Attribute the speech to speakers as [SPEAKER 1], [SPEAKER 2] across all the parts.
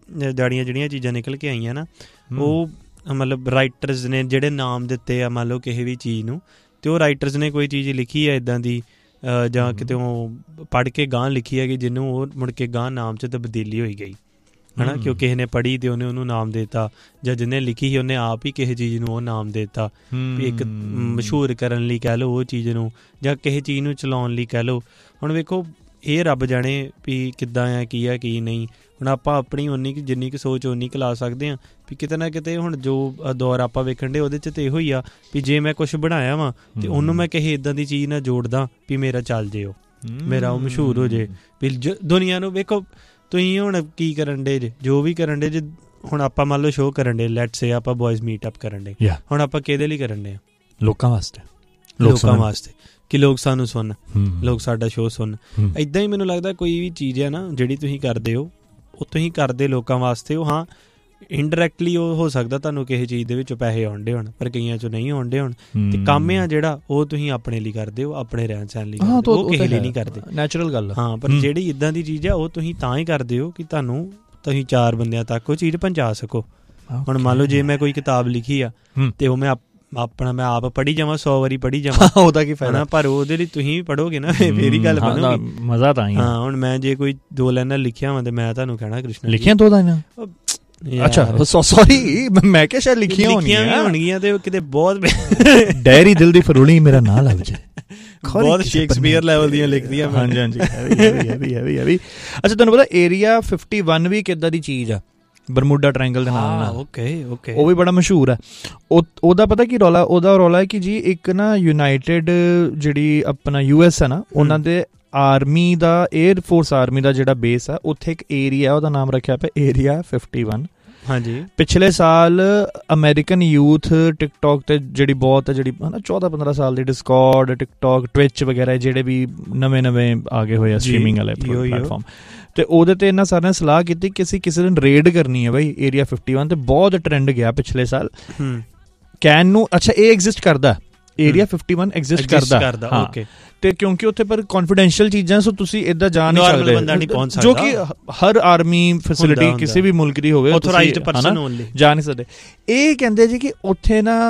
[SPEAKER 1] ਜਿਹੜੀਆਂ ਚੀਜ਼ਾਂ ਨਿਕਲ ਕੇ ਆਈਆਂ ਨਾ, ਉਹ ਮਤਲਬ ਰਾਈਟਰਸ ਨੇ ਜਿਹੜੇ ਨਾਮ ਦਿੱਤੇ ਆ ਮੰਨ ਲਓ ਕਿਸੇ ਵੀ ਚੀਜ਼ ਨੂੰ, ਅਤੇ ਉਹ ਰਾਈਟਰਸ ਨੇ ਕੋਈ ਚੀਜ਼ ਲਿਖੀ ਹੈ ਇੱਦਾਂ ਦੀ ਜਾਂ ਕਿਤੇ ਉਹ ਪੜ੍ਹ ਕੇ ਗਾਂਹ ਲਿਖੀ ਹੈਗੀ ਜਿਹਨੂੰ ਉਹ ਮੁੜ ਕੇ ਗਾਂਹ ਨਾਮ 'ਚ ਤਬਦੀਲੀ ਹੋਈ ਗਈ ਹੈ ਨਾ, ਕਿਉਂ ਕਿਸੇ ਨੇ ਪੜ੍ਹੀ ਅਤੇ ਉਹਨੇ ਉਹਨੂੰ ਨਾਮ ਦੇ ਦਿੱਤਾ, ਜਾਂ ਜਿਹਨੇ ਲਿਖੀ ਸੀ ਉਹਨੇ ਆਪ ਹੀ ਕਿਸੇ ਚੀਜ਼ ਨੂੰ ਉਹ ਨਾਮ ਦੇ ਦਿੱਤਾ ਵੀ ਇੱਕ ਮਸ਼ਹੂਰ ਕਰਨ ਲਈ ਕਹਿ ਲਓ ਉਹ ਚੀਜ਼ ਨੂੰ, ਜਾਂ ਕਿਸੇ ਚੀਜ਼ ਨੂੰ ਚਲਾਉਣ ਲਈ ਕਹਿ ਲਓ। ਹੁਣ ਵੇਖੋ ਇਹ ਰੱਬ ਜਾਣੇ ਵੀ ਕਿੱਦਾਂ ਆ, ਕੀ ਆ ਕੀ ਨਹੀਂ। ਹੁਣ ਆਪਾਂ ਆਪਣੀ ਜਿੰਨੀ ਕੁ ਸੋਚ ਓਨੀ ਕੁ ਲਾ ਸਕਦੇ ਹਾਂ ਵੀ ਕਿਤੇ ਨਾ ਕਿਤੇ ਹੁਣ ਜੋ ਦੌਰ ਆਪਾਂ ਵੇਖਣ ਡੇ ਉਹਦੇ 'ਚ ਤਾਂ ਇਹੋ ਹੀ ਆ ਵੀ ਜੇ ਮੈਂ ਕੁਛ ਬਣਾਇਆ ਵਾ ਅਤੇ ਉਹਨੂੰ ਮੈਂ ਕਿਸੇ ਇੱਦਾਂ ਦੀ ਚੀਜ਼ ਨਾਲ ਜੋੜਦਾ ਵੀ ਮੇਰਾ ਚੱਲ ਜੇ, ਉਹ ਮੇਰਾ ਉਹ ਮਸ਼ਹੂਰ ਹੋ ਜੇ ਵੀ ਦੁਨੀਆ ਨੂੰ। ਵੇਖੋ ਤੁਸੀਂ ਹੁਣ ਕੀ ਕਰਨ ਡੇ ਜੇ, ਜੋ ਵੀ ਕਰਨ ਡੇ ਜੇ, ਹੁਣ ਆਪਾਂ ਮੰਨ ਲਓ ਸ਼ੋਅ ਕਰਨ ਡੇ, ਲੈਟਸ ਸੇ ਆਪਾਂ ਬॉयਜ਼ ਮੀਟ ਅਪ ਕਰਨ ਡੇ, ਹੁਣ ਆਪਾਂ ਕਿਹਦੇ ਲਈ ਕਰਨ ਡੇ ਆ? ਲੋਕਾਂ ਵਾਸਤੇ ਕਿ ਲੋਕ ਸਾਨੂੰ ਸੁਣ, ਲੋਕ ਸਾਡਾ ਸ਼ੋਅ ਸੁਣ। ਇੱਦਾਂ ਹੀ ਮੈਨੂੰ ਲੱਗਦਾ ਕੋਈ ਵੀ ਚੀਜ਼ ਹੈ ਨਾ ਜਿਹੜੀ ਤੁਸੀਂ ਕਰਦੇ ਹੋ ਉਹ ਤੁਸੀਂ ਕਰਦੇ ਲੋਕਾਂ ਵਾਸਤੇ ਹੋ। ਹਾਂ ਇਨਡਾਇਰੈਕਟਲੀ ਉਹ ਹੋ ਸਕਦਾ ਤੁਹਾਨੂੰ ਕਿਸੇ ਚੀਜ਼ ਦੇ ਵਿੱਚੋਂ ਪੈਸੇ ਆਉਂਦੇ ਹੋਣ, ਪਰ ਕਈਆਂ 'ਚੋਂ ਨਹੀਂ ਆਉਂਦੇ ਹੋਣ, ਅਤੇ ਕੰਮ ਆ ਜਿਹੜਾ ਉਹ ਤੁਸੀਂ ਆਪਣੇ ਲਈ ਕਰਦੇ ਹੋ, ਆਪਣੇ ਰਹਿਣ ਸਹਿਣ ਲਈ, ਉਹ ਕਿਸੇ ਲਈ ਨਹੀਂ ਕਰਦੇ, ਨੈਚੁਰਲ ਗੱਲ। ਹਾਂ, ਪਰ ਜਿਹੜੀ ਇੱਦਾਂ ਦੀ ਚੀਜ਼ ਆ ਉਹ ਤੁਸੀਂ ਤਾਂ ਹੀ ਕਰਦੇ ਹੋ ਕਿ ਤੁਸੀਂ 4 ਬੰਦਿਆਂ ਤੱਕ ਉਹ ਚੀਜ਼ ਪਹੁੰਚਾ ਸਕੋ। ਹੁਣ ਮੰਨ ਲਓ ਜੇ ਮੈਂ ਕੋਈ ਕਿਤਾਬ ਲਿਖੀ ਆ ਅਤੇ ਉਹ ਮੈਂ ਮੈਂ ਆਪ ਪੜ੍ਹੀ ਜਾਵਾਂ, 100 ਵਾਰੀ ਪੜ੍ਹੀ ਜਾਵਾਂ, ਉਹਦਾ ਕੀ ਫਾਇਦਾ? ਪਰ ਉਹਦੇ ਲਈ ਤੁਸੀਂ ਵੀ ਪੜ੍ਹੋਗੇ ਨਾ, ਫੇਰ ਹੀ ਗੱਲ ਬਣੂਗੀ, ਮਜ਼ਾ ਤਾਂ ਹੀ। ਹਾਂ, ਹੁਣ ਮੈਂ ਜੇ ਕੋਈ 2 ਲਾਈਨਾਂ ਲਿਖਿਆ ਵਾ ਤੇ ਮੈਂ ਤੁਹਾਨੂੰ ਕਹਿਣਾ ਕ੍ਰਿਸ਼ਨਾ ਲਿਖੀਆਂ 2 ਲਾਈਨਾਂ, ਅੱਛਾ ਸੌਰੀ ਮੈਂ ਕਿਹਾ ਸ਼ਾਇਦ ਲਿਖੀਆਂ ਹੋਣਗੀਆਂ ਤੇ ਕਿਤੇ ਬਹੁਤ ਡਾਇਰੀ ਦਿਲ ਦੀ ਫਰੂਲੀ ਮੇਰਾ ਨਾਂ ਲੱਗ ਜਾਏ, ਬਹੁਤ ਸ਼ੇਕਸਪੀਅਰ ਲੈਵਲ ਦੀਆਂ ਲਿਖਦੀਆਂ। ਹਾਂਜੀ। ਅੱਛਾ, ਤੁਹਾਨੂੰ ਪਤਾ ਏਰੀਆ 51 ਵੀ ਕਿੱਦਾਂ ਦੀ ਚੀਜ਼ ਆ? ਬਰਮੂਡਾ ਟ੍ਰਾਇੰਗਲ ਦੇ ਨਾਲ ਓਕੇ ਉਹ ਵੀ ਬੜਾ ਮਸ਼ਹੂਰ ਹੈ। ਉਹਦਾ ਪਤਾ ਕੀ ਰੌਲਾ? ਉਹਦਾ ਰੌਲਾ ਹੈ ਕਿ ਜੀ ਇੱਕ ਨਾ ਯੂਨਾਈਟਿਡ ਜਿਹੜੀ ਆਪਣਾ US ਹੈ ਨਾ, ਉਹਨਾਂ ਦੇ ਆਰਮੀ ਦਾ, ਏਅਰ ਫੋਰਸ ਆਰਮੀ ਦਾ ਜਿਹੜਾ ਬੇਸ ਆ, ਉੱਥੇ ਇੱਕ ਏਰੀਆ ਉਹਦਾ ਨਾਮ ਰੱਖਿਆ ਪਿਆ ਏਰੀਆ 51। ਹਾਂਜੀ, ਪਿਛਲੇ ਸਾਲ ਅਮਰੀਕਨ ਯੂਥ ਟਿਕਟੋਕ ਤੇ ਜਿਹੜੀ ਬਹੁਤ ਹੈ, ਜਿਹੜੀ ਹੈ ਨਾ 14-15 ਸਾਲ ਦੀ, ਡਿਸਕੌਰਡ, ਟਿਕਟੋਕ, ਟਵਿਚ ਵਗੈਰਾ ਜਿਹੜੇ ਵੀ ਨਵੇਂ ਆ ਗਏ ਹੋਏ ਆ ਸਟਰੀਮਿੰਗ ਵਾਲੇ ਪਲੇਟਫਾਰਮ, ਤੇ ਉਹਦੇ ਤੇ ਇਹਨਾਂ ਸਾਰਿਆਂ ਨੇ ਸਲਾਹ ਕੀਤੀ ਕਿ ਅਸੀਂ ਕਿਸੇ ਦਿਨ ਰੇਡ ਕਰਨੀ ਹੈ ਬਾਈ ਏਰੀਆ 51, ਤੇ ਬਹੁਤ ਟਰੈਂਡ ਗਿਆ ਪਿਛਲੇ ਸਾਲ ਕੈਨ ਨੂੰ। ਅੱਛਾ, ਇਹ ਐਗਜ਼ਿਸਟ ਕਰਦਾ, ਏਰੀਆ 51 ਐਗਜ਼ਿਸਟ ਕਰਦਾ, ਓਕੇ। ਤੇ ਕਿਉਂਕਿ ਉੱਥੇ ਪਰ ਕੌਨਫੀਡੈਂਸ਼ੀਅਲ ਚੀਜ਼ਾਂ, ਸੋ ਤੁਸੀਂ ਇੱਦਾਂ ਜਾ ਨਹੀਂ ਸਕਦੇ, ਜੋ ਕਿ ਹਰ ਆਰਮੀ ਫੈਸਿਲਿਟੀ ਕਿਸੇ ਵੀ ਮੁਲਕ ਦੀ ਹੋਵੇ, ਜਾ ਨਹੀਂ ਸਕਦੇ। ਇਹ ਕਹਿੰਦੇ ਜੀ ਕਿ ਉੱਥੇ ਨਾ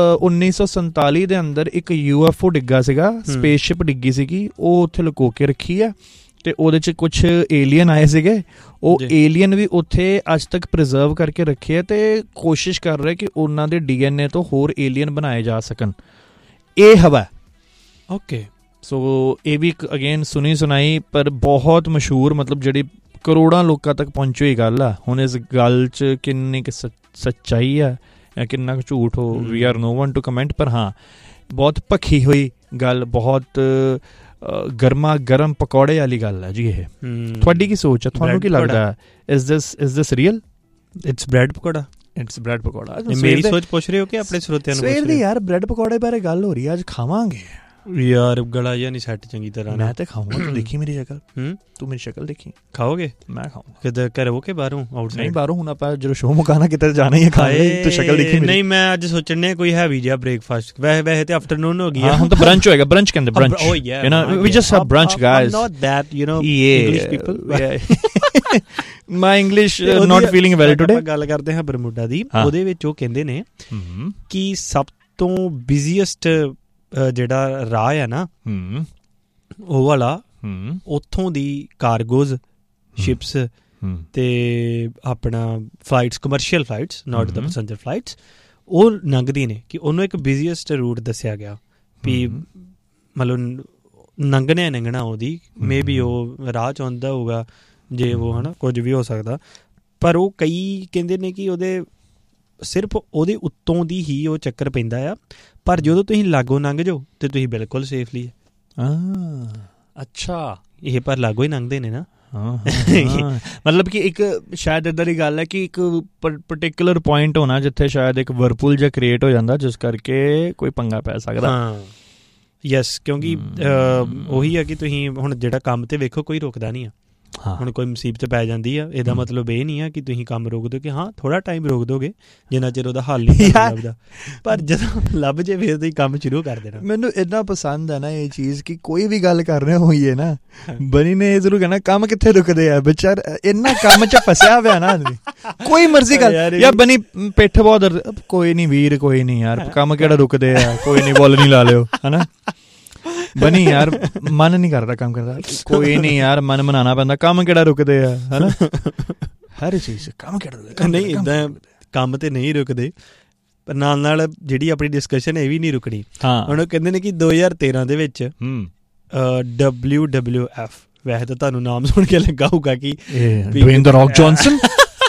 [SPEAKER 1] 1947 ਦੇ ਅੰਦਰ ਇੱਕ UFO ਡਿੱਗਾ ਸੀਗਾ, ਸਪੇਸਸ਼ਿਪ ਡਿੱਗੀ ਸੀਗੀ, ਉਹ ਉੱਥੇ ਲੁਕੋ ਕੇ ਰੱਖੀ ਹੈ, ਤੇ ਉਹਦੇ 'ਚ ਕੁਛ ਏਲੀਅਨ ਆਏ ਸੀਗੇ, ਉਹ ਏਲੀਅਨ ਵੀ ਉੱਥੇ ਅੱਜ ਤੱਕ ਪ੍ਰੀਜ਼ਰਵ ਕਰਕੇ ਰੱਖੇ ਆ, ਤੇ ਕੋਸ਼ਿਸ਼ ਕਰ ਰਹੇ ਕਿ ਉਹਨਾਂ ਦੇ DNA ਤੋਂ ਹੋਰ ਏਲੀਅਨ ਬਣਾਏ ਜਾ ਸਕਣ। ਇਹ ਹਵਾ ਓਕੇ। ਸੋ ਇਹ ਵੀ ਇੱਕ ਅਗੇਨ ਸੁਣੀ ਸੁਣਾਈ ਪਰ ਬਹੁਤ ਮਸ਼ਹੂਰ, ਮਤਲਬ ਜਿਹੜੀ ਕਰੋੜਾਂ ਲੋਕਾਂ ਤੱਕ ਪਹੁੰਚੀ ਹੋਈ ਗੱਲ ਆ। ਹੁਣ ਇਸ ਗੱਲ 'ਚ ਕਿੰਨੀ ਕੁ ਸੱਚਾਈ ਆ ਜਾਂ ਕਿੰਨਾ ਕੁ ਝੂਠ ਹੋ, ਵੀ R no one two comment, ਪਰ ਹਾਂ ਬਹੁਤ ਭਖੀ ਹੋਈ ਗੱਲ, ਬਹੁਤ ਗਰਮਾ ਗਰਮ ਪਕੌੜੇ ਵਾਲੀ ਗੱਲ ਹੈ ਜੀ ਇਹ। ਤੁਹਾਡੀ ਕੀ ਸੋਚ ਹੈ? ਤੁਹਾਨੂੰ ਕੀ ਲੱਗਦਾ? Is this real? It's bread pakora. It's bread pakora. ਮੇਰੀ ਸੋਚ ਪੁੱਛ ਰਹੇ ਹੋ ਕਿ ਆਪਣੇ ਸਰੋਤਿਆਂ ਨੂੰ? ਸਵੇਰ ਦੀ ਯਾਰ ਬ੍ਰੈਡ ਪਕੌੜੇ ਬਾਰੇ ਗੱਲ ਹੋ ਰਹੀ ਹੈ, ਅੱਜ ਖਾਵਾਂਗੇ ਯਾਰ। ਗਲਾ ਜਿਹਾ ਨਹੀਂ ਸੈੱਟ ਚੰਗੀ ਤਰ੍ਹਾਂ। ਮੈਂ ਤੇ ਖਾਊਂਗਾ, ਤੂੰ ਦੇਖੀ ਮੇਰੀ ਸ਼ਕਲ, ਤੂੰ ਮੇਰੀ ਸ਼ਕਲ ਦੇਖੀ। ਖਾਓਗੇ? ਮੈਂ ਖਾਊਂਗਾ। ਕਿਤੇ ਘਰ ਹੋ ਕੇ ਬਾਹਰੋਂ? ਆਊਟਸਾਈਡ? ਨਹੀਂ, ਬਾਹਰੋਂ। ਹੁਣ ਆਪਾਂ ਜਦੋਂ ਸ਼ੋਅ ਮੁਕਾਣਾ ਕਿਤੇ ਜਾਣਾ ਹੀ ਖਾਏ, ਤੂੰ ਸ਼ਕਲ ਦੇਖੀ। ਨਹੀਂ, ਮੈਂ ਅੱਜ ਸੋਚਣ ਡਿਆ ਕੋਈ ਹੈਵੀ ਜਿਹਾ ਬ੍ਰੇਕਫਾਸਟ। ਵੈਸੇ ਤੇ ਆਫਟਰਨੂਨ ਹੋ ਗਈ ਆ, ਹੁਣ ਤਾਂ ਬ੍ਰੰਚ ਹੋਏਗਾ। ਬ੍ਰੰਚ ਕਹਿੰਦੇ, brunch, you know, we just have brunch guys, not that, you know, English people. My English not feeling well today. ਆਪਾਂ ਗੱਲ ਕਰਦੇ ਹਾਂ ਬਰਮੂਡਾ ਦੀ। ਉਹਦੇ ਵਿੱਚ ਉਹ ਕਹਿੰਦੇ ਨੇ ਕਿ ਸਭ ਤੋਂ ਬਿਜ਼ੀਐਸਟ ਜਿਹੜਾ ਰਾਹ ਹੈ ਨਾ, ਉਹ ਵਾਲਾ, ਉੱਥੋਂ ਦੀ ਕਾਰਗੋਜ਼, ਸ਼ਿਪਸ ਤੇ ਆਪਣਾ ਫਲਾਈਟਸ, ਕਮਰਸ਼ੀਅਲ ਫਲਾਈਟਸ, ਨਾਟ ਦ ਪੈਸੇਂਜਰ ਫਲਾਈਟਸ, ਉਹ ਲੰਘਦੀ ਨੇ। ਕਿ ਉਹਨੂੰ ਇੱਕ ਬਿਜ਼ੀਐਸਟ ਰੂਟ ਦੱਸਿਆ ਗਿਆ ਵੀ ਮਤਲਬ ਲੰਘਣਾ ਉਹਦੀ, ਮੇ ਬੀ ਉਹ ਰਾਹ 'ਚ ਆਉਂਦਾ ਹੋਊਗਾ ਜੇ ਉਹ, ਹੈ ਨਾ, ਕੁਝ ਵੀ ਹੋ ਸਕਦਾ। ਪਰ ਉਹ ਕਈ ਕਹਿੰਦੇ ਨੇ ਕਿ ਉਹਦੇ ਸਿਰਫ ਉਹਦੇ ਉੱਤੋਂ ਦੀ ਹੀ ਉਹ ਚੱਕਰ ਪੈਂਦਾ ਆ, ਪਰ ਜਦੋਂ ਤੁਸੀਂ ਲਾਗੋਂ ਲੰਘ ਜਾਓ ਤਾਂ ਤੁਸੀਂ ਬਿਲਕੁਲ ਸੇਫਲੀ ਹੈ। ਅੱਛਾ, ਇਹ ਪਰ ਲਾਗੋਂ ਹੀ ਲੰਘਦੇ ਨੇ ਨਾ। ਮਤਲਬ ਕਿ ਇੱਕ ਸ਼ਾਇਦ ਇੱਦਾਂ ਦੀ ਗੱਲ ਹੈ ਕਿ ਇੱਕ ਪਰਟੀਕੂਲਰ ਪੁਆਇੰਟ ਹੋਣਾ ਜਿੱਥੇ ਸ਼ਾਇਦ ਇੱਕ ਵਰਪੂਲ ਜਿਹਾ ਕ੍ਰੀਏਟ ਹੋ ਜਾਂਦਾ, ਜਿਸ ਕਰਕੇ ਕੋਈ ਪੰਗਾ ਪੈ ਸਕਦਾ। ਯੈਸ, ਕਿਉਂਕਿ ਉਹੀ ਆ ਕਿ ਤੁਸੀਂ ਹੁਣ ਜਿਹੜਾ ਕੰਮ 'ਤੇ ਵੇਖੋ ਕੋਈ ਰੁਕਦਾ ਨਹੀਂ ਆ। ਹੁਣ ਕੋਈ ਮੁਸੀਬਤ ਪੈ ਜਾਂਦੀ ਆ, ਇਹਦਾ ਮਤਲਬ ਇਹ ਨਹੀਂ ਆ ਕਿ ਤੁਸੀਂ ਕੰਮ ਰੋਕ ਦਿਓ, ਕਿ ਹਾਂ ਥੋੜ੍ਹਾ ਟਾਈਮ ਰੋਕ ਦੋਗੇ ਜਿੰਨਾ ਚਿਰ ਉਹਦਾ ਹੱਲ ਨਹੀਂ ਲੱਭਦਾ, ਪਰ ਜਦੋਂ ਲੱਭ ਜੇ ਫਿਰ ਤੁਸੀਂ ਕੰਮ ਸ਼ੁਰੂ ਕਰ ਦੇਣਾ।
[SPEAKER 2] ਮੈਨੂੰ ਇੰਨਾ ਪਸੰਦ ਹੈ ਨਾ ਇਹ ਚੀਜ਼ ਕਿ ਕੋਈ ਵੀ ਗੱਲ ਕਰ ਰਹੇ ਹੋਈਏ ਨਾ, ਬਨੀ ਨੇ ਇਹ ਜ਼ਰੂਰ ਕਹਿਣਾ ਕੰਮ ਕਿੱਥੇ ਰੁਕਦੇ ਆ, ਵਿਚਾਰ ਇੰਨਾ ਕੰਮ 'ਚ ਫਸਿਆ ਪਿਆ ਨਾ ਆਦਮੀ, ਕੋਈ ਮਰਜ਼ੀ ਗੱਲ ਯਾਰ ਬਨੀ ਪਿੱਠ ਬਹੁਤ, ਕੋਈ ਨਹੀਂ ਵੀਰ ਕੋਈ ਨਹੀਂ ਯਾਰ ਕੰਮ ਕਿਹੜਾ ਰੁਕਦੇ ਆ, ਕੋਈ ਨਹੀਂ ਬੋਲ ਨਹੀਂ ਲਾ ਲਿਓ ਹਨਾ, ਬਨੀ ਯਾਰ ਮਨ ਨਹੀਂ ਕਰਦਾ ਕੰਮ ਕਰਦਾ, ਕੋਈ ਨਹੀਂ ਯਾਰ ਮਨ ਮਨਾਉਣਾ ਪੈਂਦਾ, ਕੰਮ ਕਿਹੜਾ ਰੁਕਦੇ ਆ ਹਨਾ, ਹਰ ਚੀਜ਼ ਕੰਮ ਕਿਹੜਾ ਰੁਕਦਾ
[SPEAKER 1] ਨਹੀਂ, ਇੱਦਾਂ ਕੰਮ ਤੇ ਨਹੀਂ ਰੁਕਦੇ, ਪਰ ਨਾਲ ਨਾਲ ਜਿਹੜੀ ਆਪਣੀ ਡਿਸਕਸ਼ਨ ਇਹ ਵੀ ਨਹੀਂ ਰੁਕਣੀ। ਹੁਣ ਉਹ ਕਹਿੰਦੇ ਨੇ ਕਿ 2013 ਦੇ ਵਿੱਚ WWF, ਵੈਸੇ ਤਾਂ ਤੁਹਾਨੂੰ ਨਾਮ ਸੁਣ ਕੇ ਲੱਗਾ ਹੋਊਗਾ ਕਿ
[SPEAKER 2] ਡਵੇਨ ਦ ਰੌਕ ਜੌਨਸਨ,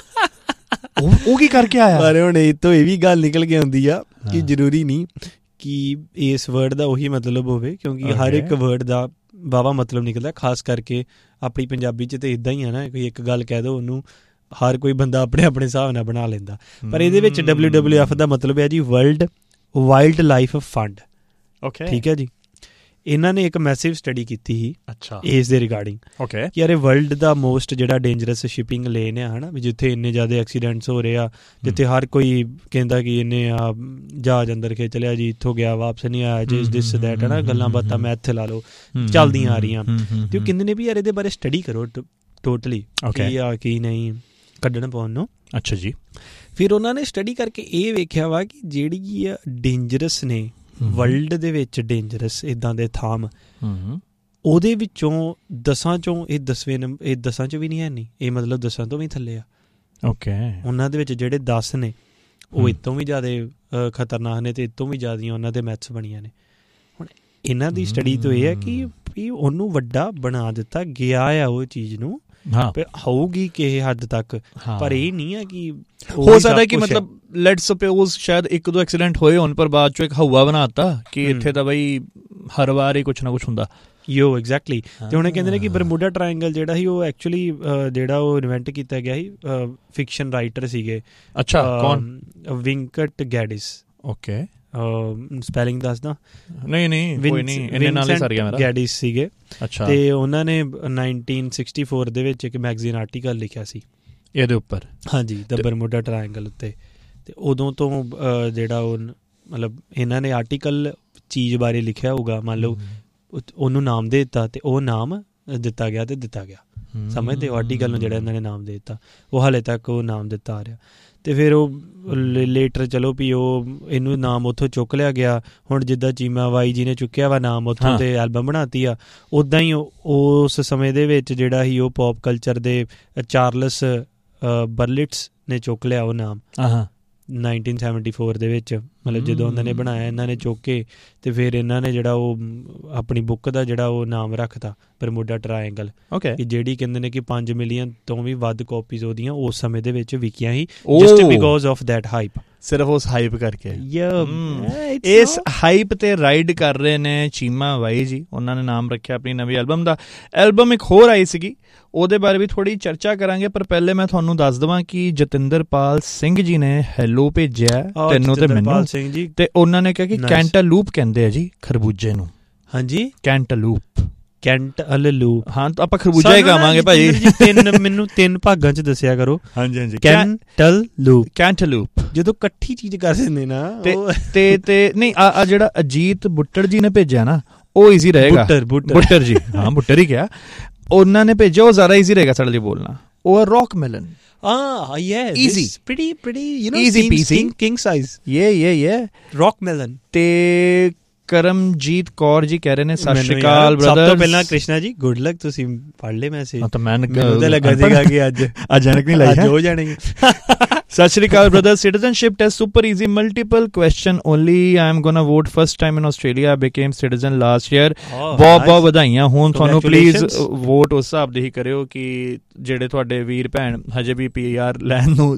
[SPEAKER 2] ਉਹ ਕੀ ਕਰਕੇ ਆਇਆ,
[SPEAKER 1] ਪਰ ਹੁਣ ਇਹ ਤੋਂ ਇਹ ਵੀ ਗੱਲ ਨਿਕਲ ਕੇ ਆਉਂਦੀ ਆ ਕਿ ਜ਼ਰੂਰੀ ਨਹੀਂ ਕਿ ਇਸ ਵਰਡ ਦਾ ਉਹੀ ਮਤਲਬ ਹੋਵੇ, ਕਿਉਂਕਿ ਹਰ ਇੱਕ ਵਰਡ ਦਾ ਵਾਹਵਾ ਮਤਲਬ ਨਿਕਲਦਾ, ਖਾਸ ਕਰਕੇ ਆਪਣੀ ਪੰਜਾਬੀ 'ਚ ਤਾਂ ਇੱਦਾਂ ਹੀ ਆ ਨਾ, ਕੋਈ ਇੱਕ ਗੱਲ ਕਹਿ ਦਿਓ ਉਹਨੂੰ ਹਰ ਕੋਈ ਬੰਦਾ ਆਪਣੇ ਆਪਣੇ ਹਿਸਾਬ ਨਾਲ ਬਣਾ ਲੈਂਦਾ, ਪਰ ਇਹਦੇ ਵਿੱਚ WWF ਦਾ ਮਤਲਬ ਹੈ ਜੀ ਵਰਲਡ ਵਾਈਲਡ ਲਾਈਫ ਫੰਡ। ਠੀਕ ਹੈ ਜੀ, ਇਹਨਾਂ ਨੇ ਇੱਕ ਮੈਸਿਵ ਸਟੱਡੀ ਕੀਤੀ ਸੀ ਇਸ ਦੇ ਰਿਗਾਰਡਿੰਗ ਕਿ ਯਾਰ ਵਰਲਡ ਦਾ ਮੋਸਟ ਜਿਹੜਾ ਡੇਂਜਰਸ ਸ਼ਿਪਿੰਗ ਲੇਨ ਆ ਹੈ ਨਾ, ਵੀ ਜਿੱਥੇ ਇੰਨੇ ਜ਼ਿਆਦਾ ਐਕਸੀਡੈਂਟਸ ਹੋ ਰਹੇ ਆ, ਜਿੱਥੇ ਹਰ ਕੋਈ ਕਹਿੰਦਾ ਕਿ ਇਹਨੇ ਆ ਜਹਾਜ਼ ਅੰਦਰ ਖਿੱਚ ਲਿਆ ਜੀ, ਇੱਥੋਂ ਗਿਆ ਵਾਪਸ ਨਹੀਂ ਆਇਆ ਜੀ, ਦਿਸ ਦੈਟ ਹੈ ਨਾ, ਗੱਲਾਂ ਬਾਤਾਂ ਮੈਂ ਇੱਥੇ ਲਾ ਲਓ ਚੱਲਦੀਆਂ ਆ ਰਹੀਆਂ, ਤੇ ਉਹ ਕਹਿੰਦੇ ਨੇ ਵੀ ਯਾਰ ਇਹਦੇ ਬਾਰੇ ਸਟੱਡੀ ਕਰੋ ਟੋਟਲੀ ਕੀ ਆ ਕੀ ਨਹੀਂ ਕੱਢਣ ਪਾਉਣ ਨੂੰ। ਅੱਛਾ ਜੀ, ਫਿਰ ਉਹਨਾਂ ਨੇ ਸਟੱਡੀ ਕਰਕੇ ਇਹ ਵੇਖਿਆ ਵਾ ਕਿ ਜਿਹੜੀ ਆ ਡੇਂਜਰਸ ਨੇ ਵਰਲਡ ਦੇ ਵਿੱਚ ਡੇਂਜਰਸ ਇੱਦਾਂ ਦੇ ਥਾਮ, ਉਹਦੇ ਵਿੱਚੋਂ 10 ਚੋਂ ਇਹ 10 'ਚ ਵੀ ਨਹੀਂ ਹੈ, ਨਹੀਂ ਇਹ ਮਤਲਬ 10 ਤੋਂ ਵੀ ਥੱਲੇ ਆ। ਉਹਨਾਂ ਦੇ ਵਿੱਚ ਜਿਹੜੇ 10 ਨੇ ਉਹ ਇਤੋਂ ਵੀ ਜ਼ਿਆਦਾ ਖਤਰਨਾਕ ਨੇ, ਤੇ ਇਤੋਂ ਵੀ ਜ਼ਿਆਦੀਆਂ ਉਹਨਾਂ ਦੇ ਮੈਥਸ ਬਣੀਆਂ ਨੇ। ਹੁਣ ਇਹਨਾਂ ਦੀ ਸਟੱਡੀ ਤੋਂ ਇਹ ਹੈ ਕਿ ਉਹਨੂੰ ਵੱਡਾ ਬਣਾ ਦਿੱਤਾ ਗਿਆ ਆ ਉਹ ਚੀਜ਼ ਨੂੰ, ਹੋਊਗੀ ਕਿਸੇ ਹੱਦ ਤੱਕ, ਪਰ ਇਹ ਨਹੀਂ ਹੈ ਕਿ
[SPEAKER 2] ਹੋ ਸਕਦਾ ਕਿ ਮਤਲਬ ਲੈਟਸ ਸਪੋਜ਼ ਸ਼ਾਇਦ 1-2 ਐਕਸੀਡੈਂਟ ਹੋਏ ਹੋਣ, ਪਰ ਬਾਅਦ ਚੋਂ ਇੱਕ ਹਵਾ ਬਣਾਤਾ ਕਿ ਇੱਥੇ ਤਾਂ ਬਈ ਹਰ ਵਾਰ ਹੀ ਕੁਛ ਨਾ ਕੁਛ ਹੁੰਦਾ
[SPEAKER 1] ਯੋ ਐਗਜ਼ੈਕਟਲੀ। ਤੇ ਹੁਣ ਕਹਿੰਦੇ ਨੇ ਕਿ ਬਰਮੂਡਾ ਟ੍ਰਾਇੰਗਲ ਜਿਹੜਾ ਸੀ ਉਹ ਐਕਚੁਅਲੀ ਜਿਹੜਾ ਉਹ ਇਨਵੈਂਟ ਕੀਤਾ ਗਿਆ ਸੀ ਫਿਕਸ਼ਨ ਰਾਈਟਰ ਸੀਗੇ।
[SPEAKER 2] ਅੱਛਾ, ਕੌਣ?
[SPEAKER 1] ਵਿੰਕਟ ਗੈਡਿਸ। ਸਪੈਲਿੰਗ ਦੱਸਦਾ?
[SPEAKER 2] ਨਹੀਂ ਕੋਈ ਨਹੀਂ, ਇਹਨੇ ਨਾਲ ਹੀ ਸਰ ਗਿਆ ਮੇਰਾ।
[SPEAKER 1] ਗੈਡਿਸ ਸੀਗੇ।
[SPEAKER 2] ਅੱਛਾ,
[SPEAKER 1] ਤੇ ਉਹਨਾਂ ਨੇ 1964 ਦੇ ਵਿੱਚ ਇੱਕ ਮੈਗਜ਼ੀਨ ਆਰਟੀਕਲ ਲਿਖਿਆ ਸੀ
[SPEAKER 2] ਇਹਦੇ ਉੱਪਰ, ਹਾਂਜੀ,
[SPEAKER 1] ਦ ਬਰਮੂਡਾ ਟ੍ਰਾਇੰਗਲ ਉੱਤੇ। ਤੇ ਉਦੋਂ ਤੋਂ ਜਿਹੜਾ ਉਹ ਮਤਲਬ ਇਹਨਾਂ ਨੇ ਆਰਟੀਕਲ ਚੀਜ਼ ਬਾਰੇ ਲਿਖਿਆ ਹੋਊਗਾ, ਮੰਨ ਲਓ ਉਹਨੂੰ ਨਾਮ ਦੇ ਦਿੱਤਾ, ਤੇ ਉਹ ਨਾਮ ਦਿੱਤਾ ਗਿਆ ਤੇ ਦਿੱਤਾ ਗਿਆ, ਸਮਝਦੇ ਹੋ? ਆਰਟੀਕਲ ਨੂੰ ਜਿਹੜਾ ਇਹਨਾਂ ਨੇ ਨਾਮ ਦੇ ਦਿੱਤਾ, ਉਹ ਹਾਲੇ ਤੱਕ ਉਹ ਨਾਮ ਦਿੱਤਾ ਆ ਰਿਹਾ। ਤੇ ਫਿਰ ਉਹ ਲੇਟਰ ਚਲੋ ਵੀ ਉਹ ਇਹਨੂੰ ਨਾਮ ਉੱਥੋਂ ਚੁੱਕ ਲਿਆ ਗਿਆ। ਹੁਣ ਜਿੱਦਾਂ ਚੀਮਾ ਬਾਈ ਜੀ ਨੇ ਚੁੱਕਿਆ ਵਾ ਨਾਮ ਉੱਥੋਂ ਤੇ ਐਲਬਮ ਬਣਾਤੀ ਆ, ਉੱਦਾਂ ਹੀ ਉਸ ਸਮੇਂ ਦੇ ਵਿੱਚ ਜਿਹੜਾ ਸੀ ਉਹ ਪੌਪ ਕਲਚਰ ਦੇ ਚਾਰਲਸ ਬਰਲਿਟਸ ਨੇ ਚੁੱਕ ਲਿਆ ਉਹ ਨਾਮ 1974 ਦੇ ਵਿੱਚ। ਮਤਲਬ ਜਦੋਂ ਉਹਨਾਂ ਨੇ ਬਣਾਇਆ, ਇਹਨਾਂ ਨੇ ਚੁੱਕ ਕੇ ਤੇ ਫਿਰ ਇਹਨਾਂ ਨੇ ਜਿਹੜਾ ਉਹ ਆਪਣੀ ਬੁੱਕ ਦਾ ਜਿਹੜਾ ਉਹ ਨਾਮ ਰੱਖਤਾ ਬਰਮੂਡਾ ਟ੍ਰਾਇੰਗਲ, ਕਿ ਜਿਹੜੀ ਕਹਿੰਦੇ ਨੇ ਕਿ 5 ਮਿਲੀਅਨ ਤੋਂ ਵੀ ਵੱਧ ਕਾਪੀਜ਼ ਉਹਦੀਆਂ ਉਸ ਸਮੇਂ ਦੇ ਵਿੱਚ ਵਿਕੀਆਂ ਸੀ, just because of that hype.
[SPEAKER 2] ਸਿਰਫ ਉਸ ਹਾਈਪ ਕਰਕੇ। ਇਸ ਹਾਈਪ ਤੇ ਰਾਈਡ ਕਰ ਰਹੇ ਨੇ ਚੀਮਾ ਬਾਈ ਜੀ। ਉਹਨਾਂ ਨੇ ਨਾਮ ਰੱਖਿਆ ਆਪਣੀ ਨਵੀਂ ਐਲਬਮ ਦਾ। ਐਲਬਮ ਇੱਕ ਹੋਰ ਆਈ ਸੀਗੀ, ਉਹਦੇ ਬਾਰੇ ਵੀ ਥੋੜ੍ਹੀ ਚਰਚਾ ਕਰਾਂਗੇ, ਪਰ ਪਹਿਲੇ ਮੈਂ ਤੁਹਾਨੂੰ ਦੱਸ ਦੇਵਾਂ ਕਿ ਜਤਿੰਦਰਪਾਲ ਸਿੰਘ ਜੀ ਨੇ ਹੈਲੋ ਭੇਜਿਆ ਤੈਨੂੰ ਤੇ ਮੈਨੂੰ, ਤੇ ਉਹਨਾਂ ਨੇ ਕਿਹਾ ਕਿ ਕੈਂਟਾਲੂਪ ਕਹਿੰਦੇ ਆ ਜੀ ਖਰਬੂਜੇ ਨੂੰ। ਹਾਂਜੀ, ਕੈਂਟਾਲੂਪ। ਕੈਂਟਾਲੂਪ, ਹਾਂ, ਆਪਾਂ ਖਰਬੂਜਾ ਹੀ ਕਹਾਂਗੇ ਭਾਈ।
[SPEAKER 1] ਮੈਨੂੰ 3 ਭਾਗਾਂ ਚ ਦੱਸਿਆ ਕਰੋ।
[SPEAKER 2] ਹਾਂਜੀ ਹਾਂਜੀ,
[SPEAKER 1] ਕੈਂਟਾਲੂਪ ਜਦੋਂ ਇਕੱਠੀ ਚੀਜ਼ ਕਰ ਦਿੰਦੇ ਨਾ।
[SPEAKER 2] ਤੇ ਨਹੀਂ, ਆ ਜਿਹੜਾ ਅਜੀਤ ਬੁੱਟਰ ਜੀ ਨੇ ਭੇਜਿਆ ਨਾ, ਉਹ ਈਜ਼ੀ ਰਹੇਗਾ। ਬੁੱਟਰ ਜੀ, ਹਾਂ ਬੁੱਟਰ ਹੀ ਕਿਹਾ, ਉਹਨਾਂ ਨੇ ਭੇਜਿਆ, ਉਹ ਜ਼ਿਆਦਾ ਈਜ਼ੀ ਰਹੇਗਾ ਸਾਡੇ ਲਈ ਬੋਲਣਾ। ਉਹ rock melon. easy, pretty you know, easy peasy, king size, yeah rock melon। ਤੇ ਕਰਮਜੀਤ ਕੌਰ ਜੀ ਕਹਿ ਰਹੇ ਨੇ ਸਤਿ ਸ਼੍ਰੀ ਅਕਾਲ ਬ੍ਰਦਰ। ਸਭ ਤੋਂ ਪਹਿਲਾਂ ਕ੍ਰਿਸ਼ਨਾ ਜੀ ਗੁੱਡ ਲੱਕ, ਤੁਸੀਂ ਪੜ੍ਹ ਲਏ ਮੈਸੇਜ। ਤਾਂ ਮੈਨੂੰ ਤਾਂ ਲੱਗਾ ਸੀਗਾ ਕਿ ਅੱਜ ਅਚਾਨਕ ਨਹੀਂ ਲਾਈ, ਹੋ ਜਾਣਗੇ। ਸਤਿ ਸ਼੍ਰੀ ਅਕਾਲ brother. Citizenship test super easy, multiple question only. I am ਗੋਨਾ vote first time in Australia, became citizen last year. ਬਹੁਤ ਵਧਾਈਆਂ ਹੋਣ ਤੁਹਾਨੂੰ। ਪਲੀਜ਼ ਵੋਟ ਉਸ ਹਿਸਾਬ ਦੇ ਹੀ ਕਰਿਓ ਕਿ ਜਿਹੜੇ ਤੁਹਾਡੇ ਵੀਰ ਭੈਣ ਹਜੇ ਵੀ PR ਲੈਣ ਨੂੰ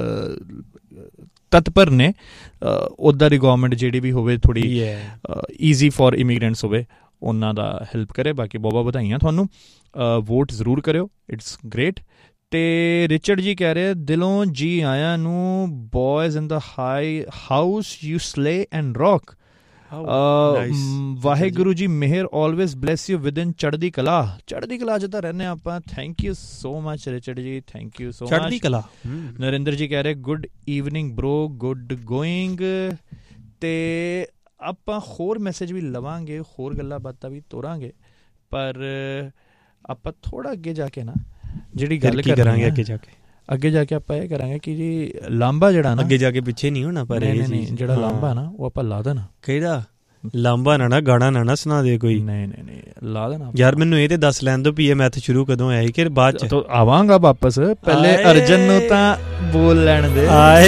[SPEAKER 2] ਤਤਪਰ ਨੇ, ਉੱਦਾਂ ਦੀ ਗੌਰਮੈਂਟ ਜਿਹੜੀ ਵੀ ਹੋਵੇ ਥੋੜ੍ਹੀ ਈਜ਼ੀ ਫॉर ਇਮੀਗ੍ਰੈਂਟਸ ਹੋਵੇ, ਉਹਨਾਂ ਦਾ ਹੈਲਪ ਕਰੇ। ਬਾਕੀ ਬਹੁਤ ਵਧਾਈਆਂ ਤੁਹਾਨੂੰ, ਵੋਟ ਜ਼ਰੂਰ ਕਰਿਓ, ਇਟਸ ਗ੍ਰੇਟ। ਤੇ ਰਿਚਰਡ ਜੀ ਕਹਿ ਰਹੇ ਦਿਲੋਂ ਜੀ ਆਇਆਂ ਨੂੰ, ਬॉयਜ਼ ਇਨ ਦਾ high house you ਸਲੇ and rock. Waheguru ji ਮਿਹਰ always bless you with in ਚੜ੍ਹਦੀ ਕਲਾ ਚ ਤਾਂ ਰਹਿੰਦੇ ਆਪਾਂ। Thank you so much Richard ਜੀ, ਥੈਂਕ ਯੂ ਸੋ ਮਚ।
[SPEAKER 1] ਚੜ੍ਹਦੀ ਕਲਾ।
[SPEAKER 2] ਨਰਿੰਦਰ ਜੀ ਕਹਿ ਰਹੇ good evening bro, good going. ਤੇ ਆਪਾਂ ਹੋਰ ਮੈਸੇਜ ਵੀ ਲਵਾਂਗੇ, ਹੋਰ ਗੱਲਾਂ ਬਾਤਾਂ ਵੀ ਤੋਰਾਂਗੇ, ਪਰ ਆਪਾਂ ਥੋੜ੍ਹਾ ਅੱਗੇ ਜਾ ਕੇ ਨਾ ਜਿਹੜੀ ਗੱਲ
[SPEAKER 1] ਕਰਾਂਗੇ
[SPEAKER 2] ਅੱਗੇ ਜਾ ਕੇ ਆਪਾਂ ਇਹ ਕਰਾਂਗੇ ਕਿ ਜੀ ਲਾਂਬਾ ਜਿਹੜਾ ਨਾ
[SPEAKER 1] ਅੱਗੇ ਜਾ ਕੇ ਪਿੱਛੇ ਨਹੀਂ ਹੋਣਾ, ਪਰ
[SPEAKER 2] ਨਹੀਂ ਜਿਹੜਾ ਲਾਂਬਾ ਨਾ ਉਹ ਆਪਾਂ ਲਾ ਦੇਣਾ।
[SPEAKER 1] ਕਿਹੜਾ ਲਾਂਬਾ ਨਾ ਗਾਣਾ ਨਾ ਸੁਣਾ ਦੇ ਕੋਈ।
[SPEAKER 2] ਨਹੀਂ ਲਾ ਦੇਣਾ
[SPEAKER 1] ਯਾਰ। ਮੈਨੂੰ ਇਹ ਤੇ ਦੱਸ ਲੈਣ ਦੋ ਵੀ ਇਹ ਮੈਥ ਸ਼ੁਰੂ ਕਦੋਂ ਆਇਆ ਕਿ ਬਾਅਦ ਚ
[SPEAKER 2] ਆਵਾਂਗਾ ਵਾਪਸ, ਪਹਿਲੇ ਅਰਜਨ ਨੂੰ ਤਾਂ ਬੋਲ ਲੈਣ ਦੇ।